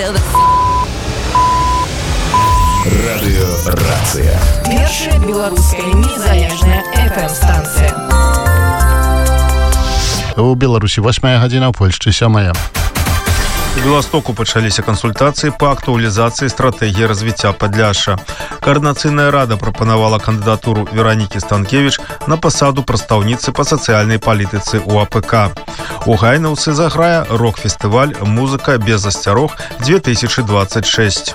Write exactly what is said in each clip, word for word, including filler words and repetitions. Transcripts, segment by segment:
Радыёрацыя. Першая беларуская незалежная эф эм-станцыя. У Беларусі восьмая гадзіна, у Польшчы сёмая. У Беластоку пачаліся кансультацыі па актуалізацыі стратэгіі развіцця Падляшша. Каардынацыйная рада прапанавала кандыдатуру Веранікі Станкевіч на пасаду прадстаўніцы па сацыяльнай палітыцы ў а пэ ка. У Гайнаўцы заграе рок-фестываль «Музыка без асцярог две тысячи двадцать шесть».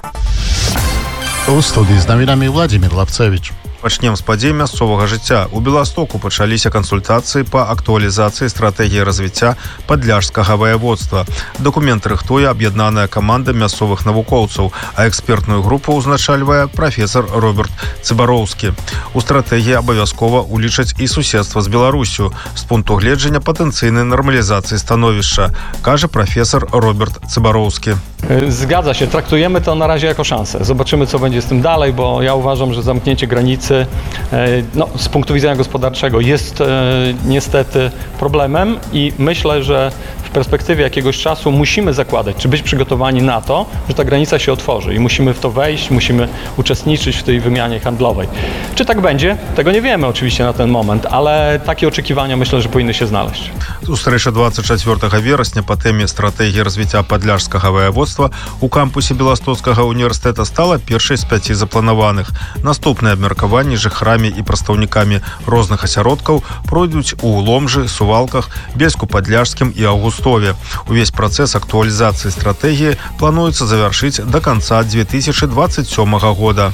У студыі з навінамі Владзімір Лапцэвіч. Пачнем з падзей мясцовага жыцця. У Беластоку пачаліся кансультацыі па актуалізацыі стратэгіі развіцця падляшскага ваяводства. Дакумент рыхтуе аб'яднаная каманда мясцовых навукоўцаў, а экспертную групу ўзначальвае прафесар Роберт Цыбароўскі. У стратэгіі абавязкова улічаць і суседства з Беларусю з пункту гледжання патэнцыйнай нармалізацыі становішча, кажа прафесар Роберт Цыбароўскі. Zgadza się, traktujemy to na razie jako szansę. Zobaczymy, co będzie z tym dalej, bo ja uważam, że zamknięcie granicy no, z punktu widzenia gospodarczego jest e, niestety problemem i myślę, że w perspektywie jakiegoś czasu musimy zakładać, czy być przygotowani na to, że ta granica się otworzy i musimy w to wejść, musimy uczestniczyć w tej wymianie handlowej. Czy tak będzie? Tego nie wiemy oczywiście na ten moment, ale takie oczekiwania myślę, że powinny się znaleźć. Сустрэча двадцать четвёртага верасня па тэме стратэгіі развіцця падляшскага ваяводства у кампусе Беластоцкага універсітэта стала першай з пяці запланаваных. Наступныя абмеркаванні жыхарамі і прадстаўнікамі розных асяродкаў пройдуць у Ломжы, Сувалках, Бельску-Падляшскім і Аўгустове. Увесь працэс актуалізацыі стратэгіі плануецца завяршыць да канца две тысячи двадцать сёмага года.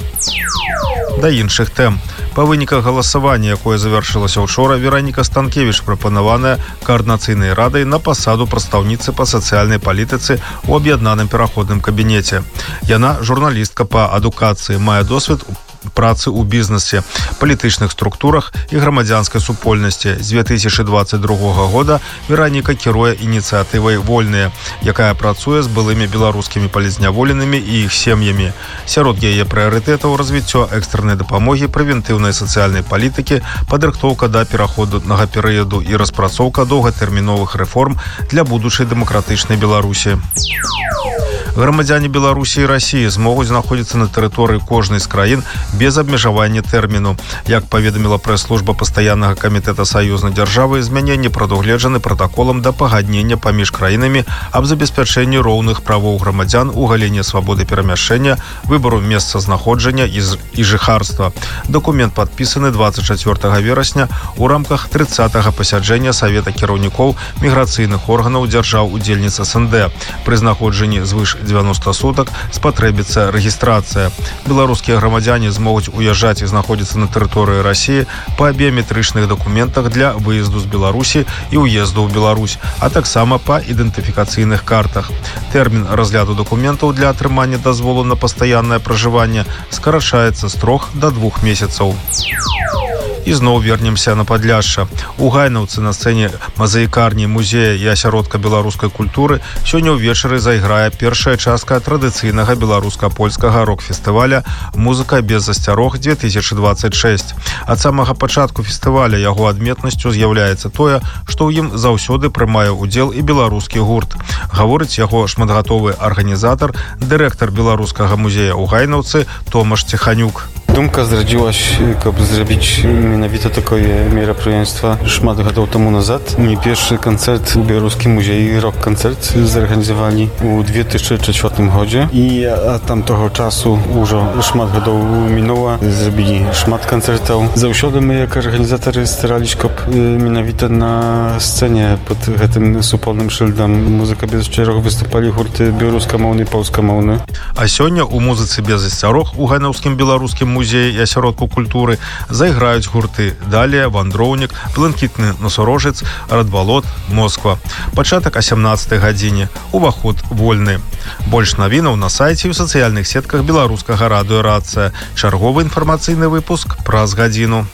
Да іншых тэм. Па выніках галасавання, якое завяршылася учора, Вераніка Станкевіч прапанаваная каардынацыйнай радай на пасаду прадстаўніцы па сацыяльнай палітыцы ў аб'яднаным пераходным кабінеце. Яна журналістка па адукацыі, мае досвед працы ў бізнесе, палітычных структурах і грамадзянскай супольнасці. З две тысячи двадцать другога года Вераніка кіруе ініцыятывай «Вольныя», якая працуе з былымі беларускімі палізняволенымі і іх сем'ямі. Сярод яе прыярытэтаў развіццё экстрэннай дапамогі, прэвентыўнай сацыяльнай палітыкі, падрыхтоўка да пераходнага перыяду і распрацоўка доўгатэрміновых рэформ для будучай дэмакратычнай Беларусі. Грамадзяне Беларусі і Расіі змогуць знаходзіцца на тэрыторыі кожнай з краін без абмежавання тэрміну. Як паведаміла прэс-служба пастаяннага камітэта саюзнай дзяржавы, змяненні прадугледжаны пратаколам да пагаднення паміж краінамі аб забеспячэнні роўных правоў грамадзян у галіне свабоды перамяшчэння, выбару месца знаходжання і жыхарства. Дакумент падпісаны двадцать четвёртага верасня у рамках трыццатага пасяджэння Савета кіраўнікоў міграцыйных органаў дзяржаў-удзельніц эс эн дэ. Пры знаходжанні звыш девяносто сутак спатрэбіцца рэгістрацыя. Беларускія грамадзяне змогуць уязджаць і знаходзіцца на тэрыторыі Расіі па біяметрычных дакументах для выезду з Беларусі і ўезду ў Беларусь, а таксама па ідэнтыфікацыйных картах. Тэрмін разгляду дакументаў для атрымання дазволу на пастаяннае пражыванне скарачаецца з трох да двух месяцаў. І зноў вернемся на Падляшша. У Гайнаўцы на сцэне мазаікарні музея і асяродка беларускай культуры сёння ўвечары зайграе першая частка традыцыйнага беларуска-польскага рок-фестываля «Музыка без асцярог две тысячи двадцать шесть». Ад самага пачатку фестываля яго адметнасцю з'яўляецца тое, што ў ім заўсёды прымае ўдзел і беларускі гурт. Гаворыць яго шматгатовы арганізатар, дырэктар беларускага музея ў Гайнаўцы Томаш Ціханюк. Думка зрадзілася, каб зрабіць менавіта такое мерапрыемства шмат гадоў таму назад. Мой першы канцэрт у беларускім музеі, рок-канцэрт, зарганізавалі у две тысячи чвёртым годзе. І ад тамтога часу ўжо шмат гадоў мінула, зрабілі шмат канцэртаў. Заўсёды мы, як арганізатары, стараліся, каб менавіта на сцэне пад гэтым супольным шыльдам «Музыка без асцярог» выступалі гурты беларускамоўны і польскамоўны. А сёння у «Музыцы без асцярог» у Гайнаўскім беларускім музеі музеі і асяродку культуры зайграюць гурты «Далія», «Вандроўнік», «Блакітны насарожец», «Радвалот», «Москва». Пачатак о сямнаццатай гадзіне. Уваход вольны. Больш навінаў на сайце і ў сацыяльных сетках беларускага радыё-рацыя. Чарговы інфармацыйны выпуск праз гадзіну.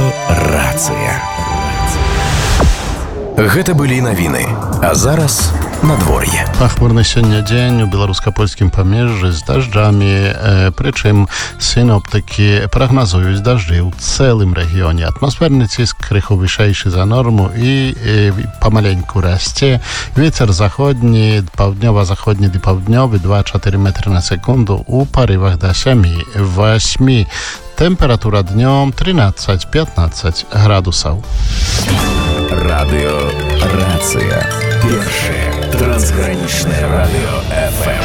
Радыё-рацыя. Гэта былі навіны. А зараз надвор'е. Пахмурny сёння дзень у беларуска-польскім памежжы з дажджамі, э, прычым сіноптыкі прагназуюць дажджы ў цэлым рэгіёне. Атмасферны ціск крыху вышэйшы за норму і э, памаленьку расце. Вецер заходні, паўднёва-заходні ды паўднёвы два-чатыры метры на секунду у парывах да сямі-восьмі. Температура днём тринадцать-пятнадцать градусаў. Радыё Рацыя. Першае трансгранічнае радыё эф эм.